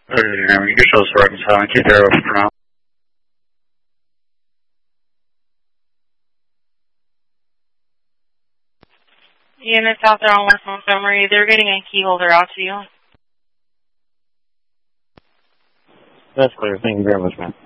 You can show us where I'm telling. Keep there open for now. Units out there on West Montgomery, they're getting a key holder out to you. That's clear. Thank you very much, man.